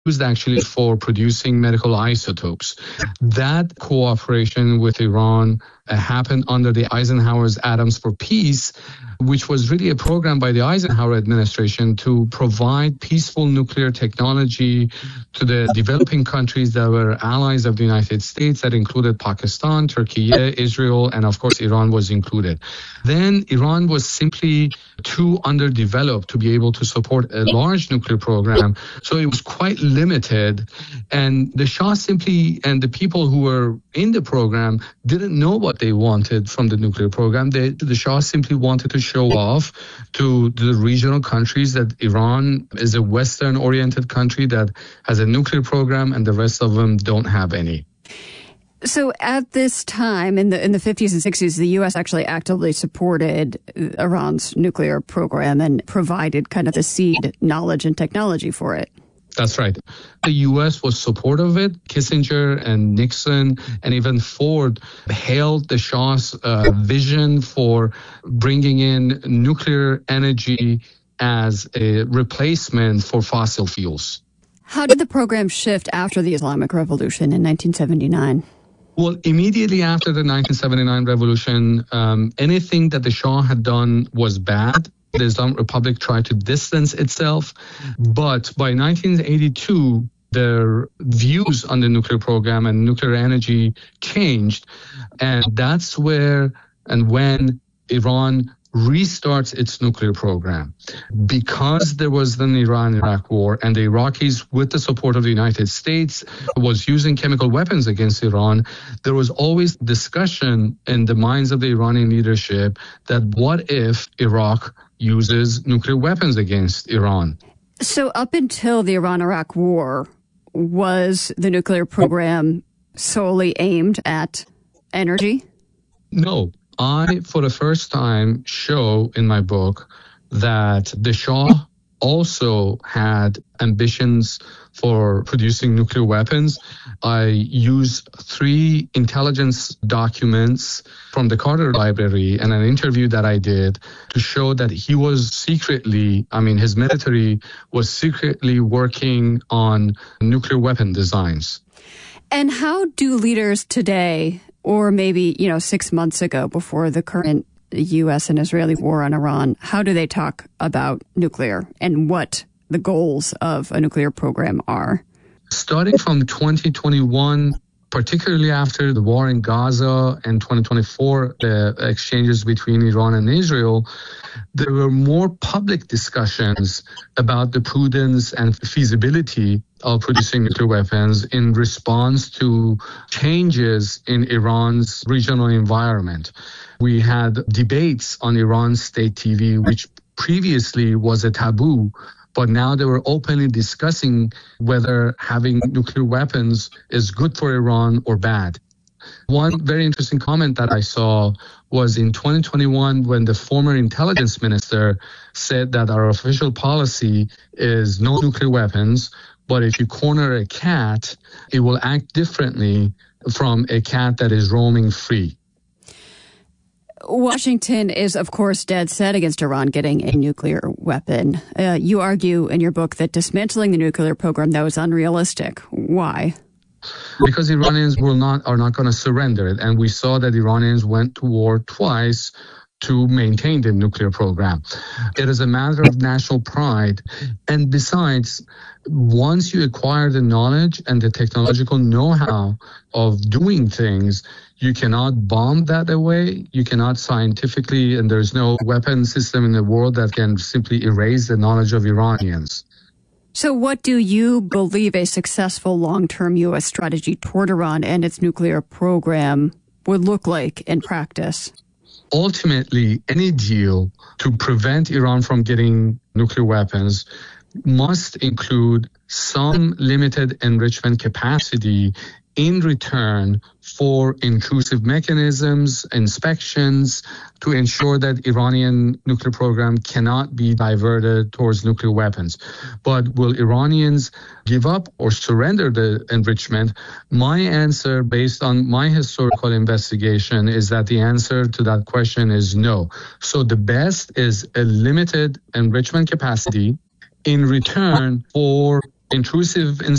used actually for producing medical isotopes. That cooperation with Iran happened under the Eisenhower's Atoms for Peace, which was really a program by the Eisenhower administration to provide peaceful nuclear technology to the developing countries that were allies of the United States, that included Pakistan, Turkey, Israel, and of course Iran was included. Then Iran was simply too underdeveloped to be able to support a large nuclear program, so it was quite limited, and the Shah simply, and the people who were in the program, didn't know what they wanted from the nuclear program. The Shah simply wanted to show off to the regional countries that Iran is a Western-oriented country that has a nuclear program and the rest of them don't have any. So at this time, in the 50s and 60s, the U.S. actually actively supported Iran's nuclear program and provided kind of the seed knowledge and technology for it. That's right. The U.S. was supportive of it. Kissinger and Nixon and even Ford hailed the Shah's vision for bringing in nuclear energy as a replacement for fossil fuels. How did the program shift after the Islamic Revolution in 1979? Well, immediately after the 1979 revolution, anything that the Shah had done was bad. The Islamic Republic tried to distance itself. But by 1982, their views on the nuclear program and nuclear energy changed. And that's where and when Iran restarts its nuclear program. Because there was the Iran-Iraq war and the Iraqis, with the support of the United States, was using chemical weapons against Iran, there was always discussion in the minds of the Iranian leadership that what if Iraq uses nuclear weapons against Iran? So up until the Iran-Iraq war, was the nuclear program solely aimed at energy? No. I, for the first time, show in my book that the Shah also had ambitions for producing nuclear weapons. I use 3 intelligence documents from the Carter Library and an interview that I did to show that he was secretly, his military was secretly working on nuclear weapon designs. And how do leaders today, or maybe, 6 months ago before the current U.S. and Israeli war on Iran, how do they talk about nuclear and what the goals of a nuclear program are? Starting from 2021, particularly after the war in Gaza and 2024, the exchanges between Iran and Israel, there were more public discussions about the prudence and feasibility of producing nuclear weapons in response to changes in Iran's regional environment. We had debates on Iran's state TV, which previously was a taboo, but now they were openly discussing whether having nuclear weapons is good for Iran or bad. One very interesting comment that I saw was in 2021 when the former intelligence minister said that our official policy is no nuclear weapons, but if you corner a cat, it will act differently from a cat that is roaming free. Washington is, of course, dead set against Iran getting a nuclear weapon. You argue in your book that dismantling the nuclear program, that was unrealistic. Why? Because Iranians are not going to surrender it. And we saw that Iranians went to war twice to maintain the nuclear program. It is a matter of national pride. And besides, once you acquire the knowledge and the technological know-how of doing things, you cannot bomb that away. You cannot scientifically, and there's no weapon system in the world that can simply erase the knowledge of Iranians. So what do you believe a successful long-term U.S. strategy toward Iran and its nuclear program would look like in practice? Ultimately, any deal to prevent Iran from getting nuclear weapons must include some limited enrichment capacity in return for intrusive mechanisms, inspections, to ensure that Iranian nuclear program cannot be diverted towards nuclear weapons. But will Iranians give up or surrender the enrichment? My answer, based on my historical investigation, is that the answer to that question is no. So the best is a limited enrichment capacity in return for intrusive